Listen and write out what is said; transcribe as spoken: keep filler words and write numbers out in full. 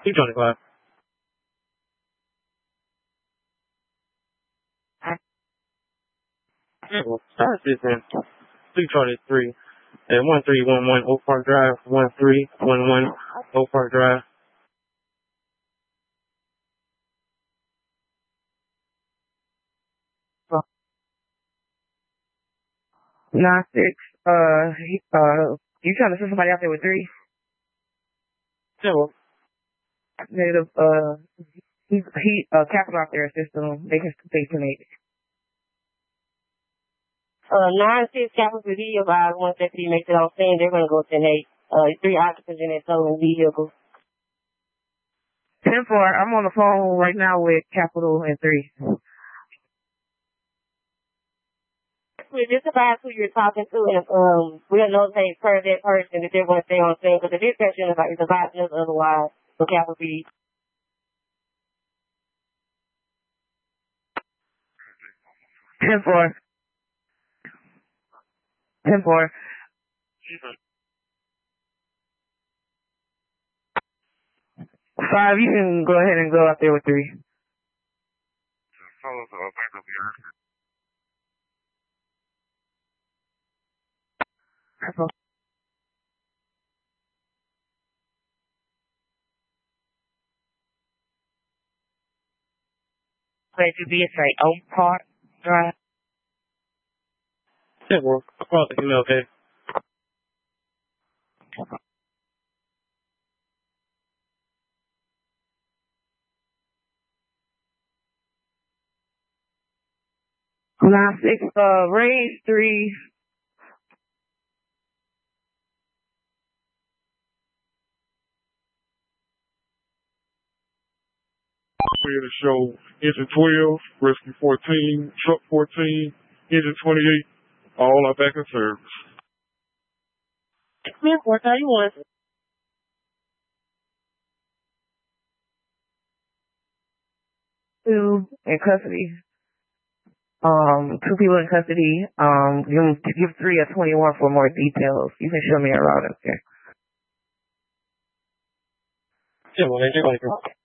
two twenty-five. Well, start this in two twenty-three at one three one one Oak Park Drive, one three one one Oak Park Drive. Nine six. Uh, he, uh, you trying to send somebody out there with three? Yeah, well, Negative. Uh, he he uh capital out there system. They can they can make. Uh, nine six capital V about one fifty makes it on scene. They're gonna go ten eight. Uh, three occupants in that stolen vehicle. Ten four. I'm on the phone right now with capital and three. We're just about who you're talking to, and um, we'll notate per that person if they're going to stay on scene, because the dispatcher is like, is advising us otherwise, so that would be. ten four. ten four. Five, you can go ahead and go out there with three. Where to be, it's like Oak Park Drive. yeah, well, I'll call the email, okay? Nine six. Uh, range three. Clear to show engine twelve, rescue fourteen, truck fourteen, engine twenty-eight, all are back in service. Yeah, what how you want? Two in custody. Um, two people in custody. Um, give, give three a twenty-one for more details. You can show me around up there. Yeah, well, they're going to